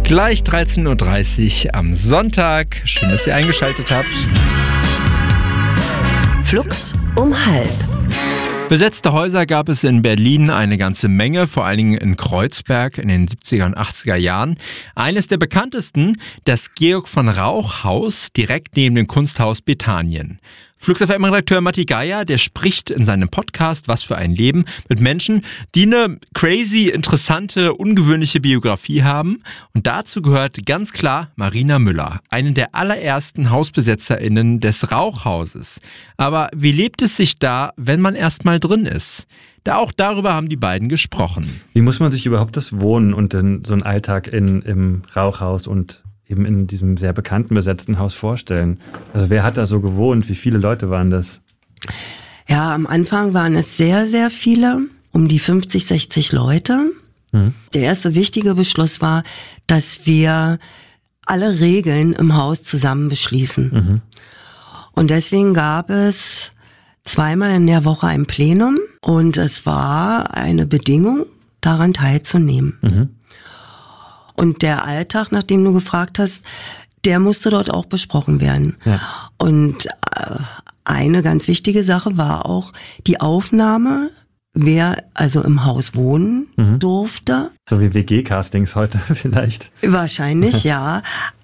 Gleich 13.30 Uhr am Sonntag. Schön, dass ihr eingeschaltet habt. Flux um 12:30. Besetzte Häuser gab es in Berlin eine ganze Menge, vor allen Dingen in Kreuzberg in den 70er und 80er Jahren. Eines der bekanntesten, das Georg von Rauch Haus, direkt neben dem Kunsthaus Bethanien. Flux FM-Redakteur Matti Geier, der spricht in seinem Podcast Was für ein Leben mit Menschen, die eine crazy, interessante, ungewöhnliche Biografie haben. Und dazu gehört ganz klar Marina Müller, eine der allerersten HausbesetzerInnen des Rauchhauses. Aber wie lebt es sich da, wenn man erst mal drin ist? Auch darüber haben die beiden gesprochen. Wie muss man sich überhaupt das Wohnen und so einen Alltag im Rauchhaus und eben in diesem sehr bekannten, besetzten Haus vorstellen? Also wer hat da so gewohnt? Wie viele Leute waren das? Ja, am Anfang waren es sehr, sehr viele, um die 50, 60 Leute. Der erste wichtige Beschluss war, dass wir alle Regeln im Haus zusammen beschließen. Und deswegen gab es zweimal in der Woche ein Plenum und es war eine Bedingung, daran teilzunehmen. Und der Alltag, nach dem du gefragt hast, der musste dort auch besprochen werden. Ja. Und eine ganz wichtige Sache war auch die Aufnahme, wer also im Haus wohnen durfte. So wie WG-Castings heute vielleicht. Wahrscheinlich, ja.